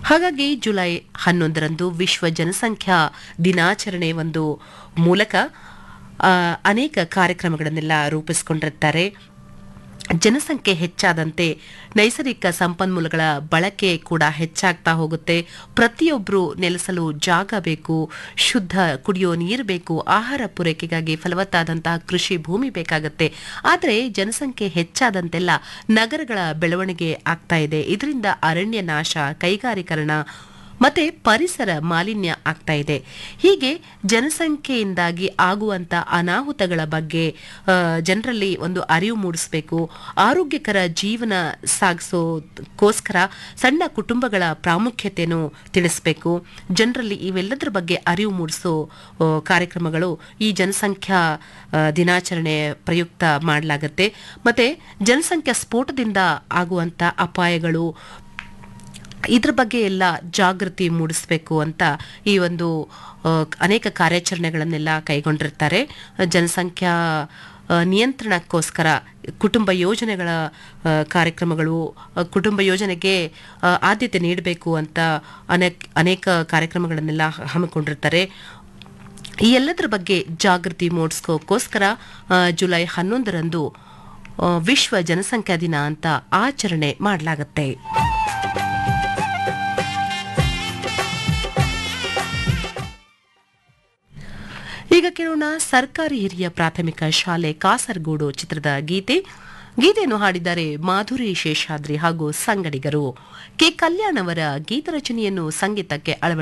ಹಾಗಾಗಿ ಜುಲೈ 11ರಂದು ವಿಶ್ವ ಜನಸಂಖ್ಯಾ ದಿನಾಚರಣೆ ಒಂದು ಮೂಲಕ ಅನೇಕ ಕಾರ್ಯಕ್ರಮಗಳನ್ನೆಲ್ಲ ರೂಪಿಸಿಕೊಂಡಿರ್ತಾರೆ. ಜನಸಂಖ್ಯೆ ಹೆಚ್ಚಾದಂತೆ ನೈಸರ್ಗಿಕ ಸಂಪನ್ಮೂಲಗಳ ಬಳಕೆ ಕೂಡ ಹೆಚ್ಚಾಗ್ತಾ ಹೋಗುತ್ತೆ. ಪ್ರತಿಯೊಬ್ಬರು ನೆಲೆಸಲು ಜಾಗ ಬೇಕು, ಶುದ್ಧ ಕುಡಿಯೋ ನೀರು ಬೇಕು, ಆಹಾರ ಪೂರೈಕೆಗಾಗಿ ಫಲವತ್ತಾದಂತಹ ಕೃಷಿ ಭೂಮಿ ಬೇಕಾಗುತ್ತೆ. ಆದರೆ ಜನಸಂಖ್ಯೆ ಹೆಚ್ಚಾದಂತೆಲ್ಲ ನಗರಗಳ ಬೆಳವಣಿಗೆ ಆಗ್ತಾ ಇದೆ. ಇದರಿಂದ ಅರಣ್ಯ ನಾಶ, ಕೈಗಾರೀಕರಣ ಮತ್ತೆ ಪರಿಸರ ಮಾಲಿನ್ಯ ಆಗ್ತಾ ಇದೆ. ಹೀಗೆ ಜನಸಂಖ್ಯೆಯಿಂದಾಗಿ ಆಗುವಂತ ಅನಾಹುತಗಳ ಬಗ್ಗೆ ಜನರಲ್ಲಿ ಒಂದು ಅರಿವು ಮೂಡಿಸಬೇಕು. ಆರೋಗ್ಯಕರ ಜೀವನ ಸಾಗಿಸೋಕೋಸ್ಕರ ಸಣ್ಣ ಕುಟುಂಬಗಳ ಪ್ರಾಮುಖ್ಯತೆಯನ್ನು ತಿಳಿಸಬೇಕು. ಜನರಲ್ಲಿ ಇವೆಲ್ಲದರ ಬಗ್ಗೆ ಅರಿವು ಮೂಡಿಸೋ ಕಾರ್ಯಕ್ರಮಗಳು ಈ ಜನಸಂಖ್ಯಾ ದಿನಾಚರಣೆ ಪ್ರಯುಕ್ತ ಮಾಡಲಾಗುತ್ತೆ. ಮತ್ತೆ ಜನಸಂಖ್ಯಾ ಸ್ಫೋಟದಿಂದ ಆಗುವಂತ ಅಪಾಯಗಳು, ಇದ್ರ ಬಗ್ಗೆ ಎಲ್ಲ ಜಾಗೃತಿ ಮೂಡಿಸಬೇಕು ಅಂತ ಈ ಒಂದು ಅನೇಕ ಕಾರ್ಯಾಚರಣೆಗಳನ್ನೆಲ್ಲ ಕೈಗೊಂಡಿರ್ತಾರೆ. ಜನಸಂಖ್ಯಾ ನಿಯಂತ್ರಣಕ್ಕೋಸ್ಕರ ಕುಟುಂಬ ಯೋಜನೆಗಳ ಕಾರ್ಯಕ್ರಮಗಳು, ಕುಟುಂಬ ಯೋಜನೆಗೆ ಆದ್ಯತೆ ನೀಡಬೇಕು ಅಂತ ಅನೇಕ ಕಾರ್ಯಕ್ರಮಗಳನ್ನೆಲ್ಲ ಹಮ್ಮಿಕೊಂಡಿರ್ತಾರೆ. ಈ ಎಲ್ಲದರ ಬಗ್ಗೆ ಜಾಗೃತಿ ಮೂಡಿಸ್ಕೋಕ್ಕೋಸ್ಕರ ಜುಲೈ 11ರಂದು ವಿಶ್ವ ಜನಸಂಖ್ಯಾ ದಿನ ಅಂತ ಆಚರಣೆ ಮಾಡಲಾಗುತ್ತೆ. ಈಗ ಕೇಳೋಣ ಸರ್ಕಾರಿ ಹಿರಿಯ ಪ್ರಾಥಮಿಕ ಶಾಲೆ ಕಾಸರಗೋಡು ಚಿತ್ರದ ಗೀತೆಯನ್ನು ಹಾಡಿದ್ದಾರೆ ಮಾಧುರಿ ಶೇಷಾದ್ರಿ ಹಾಗೂ ಸಂಗಡಿಗರು. ಕೆ ಕಲ್ಯಾಣ್ ಅವರ ಗೀತರಚನೆಯನ್ನು ಸಂಗೀತಕ್ಕೆ